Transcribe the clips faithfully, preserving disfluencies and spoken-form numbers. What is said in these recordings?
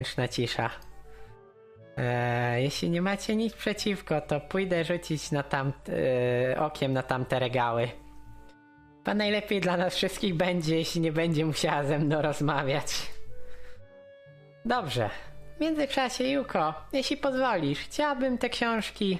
Już cisza. Eee, jeśli nie macie nic przeciwko, to pójdę rzucić na tam, e, okiem na tamte regały. Chyba najlepiej dla nas wszystkich będzie, jeśli nie będzie musiała ze mną rozmawiać. Dobrze. W międzyczasie, Yuko, jeśli pozwolisz, chciałabym te książki...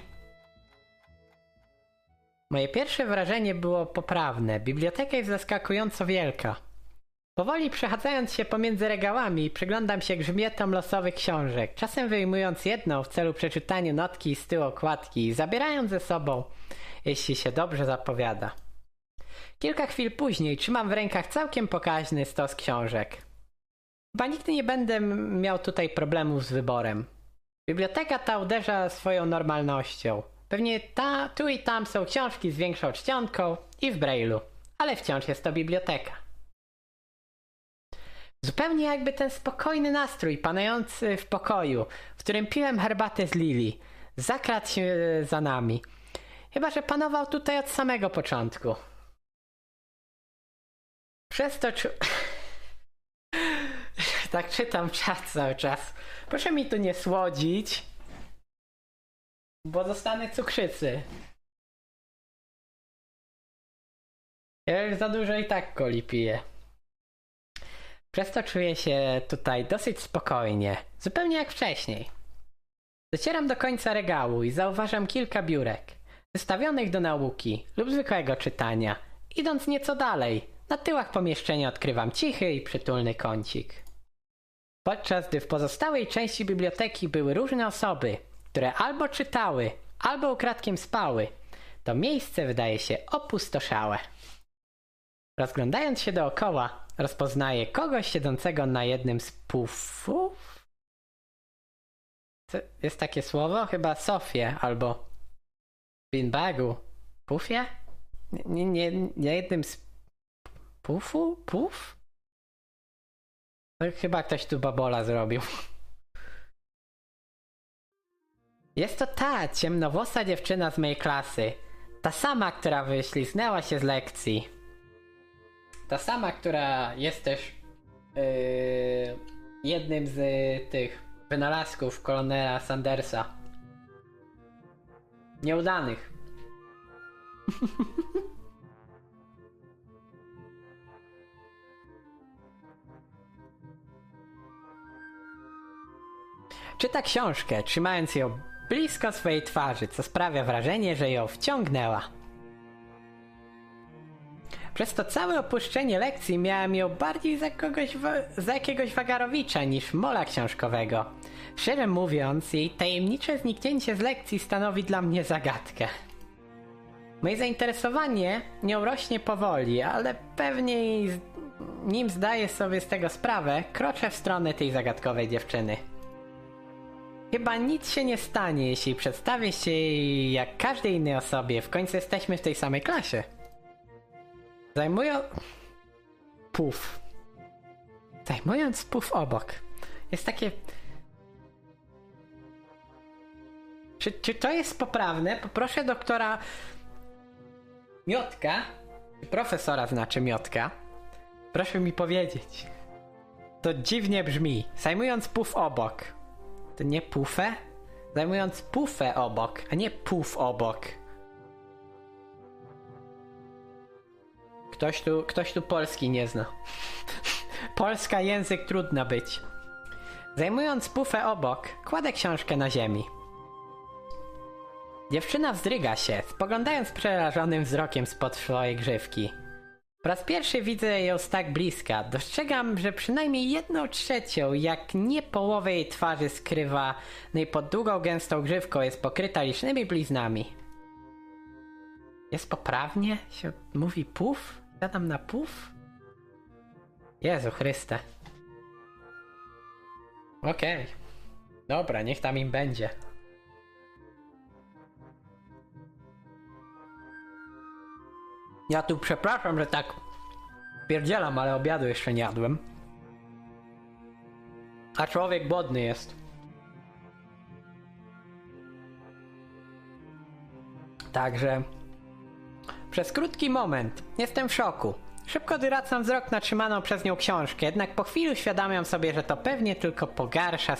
Moje pierwsze wrażenie było poprawne. Biblioteka jest zaskakująco wielka. Powoli przechadzając się pomiędzy regałami, przyglądam się grzbietom losowych książek, czasem wyjmując jedną w celu przeczytania notki z tyłu okładki i zabierając ze sobą, jeśli się dobrze zapowiada. Kilka chwil później trzymam w rękach całkiem pokaźny stos książek. Chyba nigdy nie będę miał tutaj problemów z wyborem. Biblioteka ta uderza swoją normalnością. Pewnie ta, tu i tam są książki z większą czcionką i w brailu, ale wciąż jest to biblioteka. Zupełnie jakby ten spokojny nastrój panujący w pokoju, w którym piłem herbatę z Lili, zakradł się za nami. Chyba że panował tutaj od samego początku. Przez to czu... tak czytam czat cały czas. Proszę mi tu nie słodzić, bo dostanę cukrzycy. Ja już za dużo i tak coli piję. Przez to czuję się tutaj dosyć spokojnie, zupełnie jak wcześniej. Docieram do końca regału i zauważam kilka biurek, wystawionych do nauki lub zwykłego czytania. Idąc nieco dalej, na tyłach pomieszczenia odkrywam cichy i przytulny kącik. Podczas gdy w pozostałej części biblioteki były różne osoby, które albo czytały, albo ukradkiem spały, to miejsce wydaje się opustoszałe. Rozglądając się dookoła, rozpoznaję kogoś siedzącego na jednym z pufów. Co, jest takie słowo? Chyba Sofię albo beanbagu. Pufie? Nie, nie, nie jednym z pufu? Puf? No, chyba ktoś tu babola zrobił. Jest to ta ciemnowłosa dziewczyna z mojej klasy. Ta sama, która wyśliznęła się z lekcji. Ta sama, która jest też yy, jednym z y, tych wynalazków kolonela Sandersa. Nieudanych. Czyta książkę, trzymając ją blisko swojej twarzy, co sprawia wrażenie, że ją wciągnęła. Przez to całe opuszczenie lekcji miałem ją bardziej za kogoś, za jakiegoś wagarowicza niż mola książkowego. Szczerze mówiąc, jej tajemnicze zniknięcie z lekcji stanowi dla mnie zagadkę. Moje zainteresowanie nią rośnie powoli, ale pewnie nim zdaję sobie z tego sprawę, kroczę w stronę tej zagadkowej dziewczyny. Chyba nic się nie stanie, jeśli przedstawię się jej jak każdej innej osobie, w końcu jesteśmy w tej samej klasie. Zajmują... Puf. Zajmując puf obok. Jest takie... Czy, czy to jest poprawne? Poproszę doktora... Miotka. Profesora znaczy Miotka. Proszę mi powiedzieć. To dziwnie brzmi. Zajmując puf obok. To nie pufę? Zajmując pufę obok, a nie puf obok. Ktoś tu, ktoś tu polski nie zna. Polska język trudno być. Zajmując pufę obok, kładę książkę na ziemi. Dziewczyna wzdryga się, spoglądając przerażonym wzrokiem spod swojej grzywki. Po raz pierwszy widzę ją z tak bliska. Dostrzegam, że przynajmniej jedną trzecią, jak nie połowę jej twarzy skrywa, no i pod długą, gęstą grzywką jest pokryta licznymi bliznami. Jest poprawnie? Się mówi puf? Gadam na puf? Jezu Chryste. Okej. Okay. Dobra, niech tam im będzie. Ja tu przepraszam, że tak pierdzielam, ale obiadu jeszcze nie jadłem. A człowiek głodny jest. Także... Przez krótki moment jestem w szoku. Szybko odwracam wzrok na trzymaną przez nią książkę, jednak po chwili uświadamiam sobie, że to pewnie tylko pogarsza